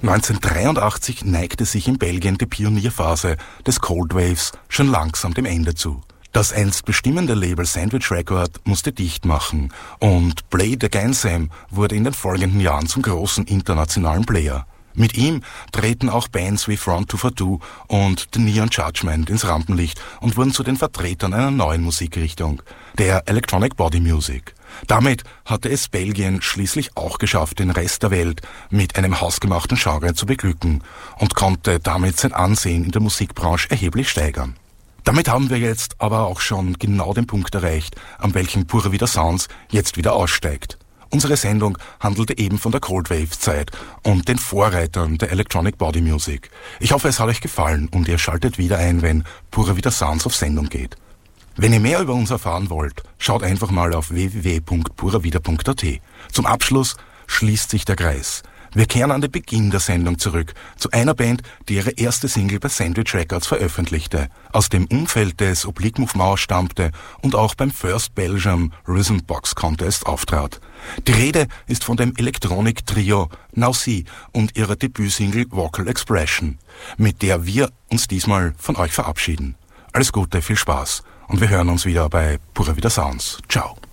1983 neigte sich in Belgien die Pionierphase des Cold Waves schon langsam dem Ende zu. Das einst bestimmende Label Sandwich Record musste dicht machen und Play the Again Sam wurde in den folgenden Jahren zum großen internationalen Player. Mit ihm treten auch Bands wie Front 242 und The Neon Judgment ins Rampenlicht und wurden zu den Vertretern einer neuen Musikrichtung, der Electronic Body Music. Damit hatte es Belgien schließlich auch geschafft, den Rest der Welt mit einem hausgemachten Genre zu beglücken und konnte damit sein Ansehen in der Musikbranche erheblich steigern. Damit haben wir jetzt aber auch schon genau den Punkt erreicht, an welchem Pura Vida Sounds jetzt wieder aussteigt. Unsere Sendung handelte eben von der Cold Wave Zeit und den Vorreitern der Electronic Body Music. Ich hoffe, es hat euch gefallen und ihr schaltet wieder ein, wenn Pura Vida Sounds auf Sendung geht. Wenn ihr mehr über uns erfahren wollt, schaut einfach mal auf www.puravida.at. Zum Abschluss schließt sich der Kreis. Wir kehren an den Beginn der Sendung zurück, zu einer Band, die ihre erste Single bei Sandwich Records veröffentlichte, aus dem Umfeld des Oblique Mouvement stammte und auch beim First Belgium Rhythm Box Contest auftrat. Die Rede ist von dem Elektronik-Trio Now See und ihrer Debütsingle Vocal Expression, mit der wir uns diesmal von euch verabschieden. Alles Gute, viel Spaß und wir hören uns wieder bei Pura Vida Sounds. Ciao.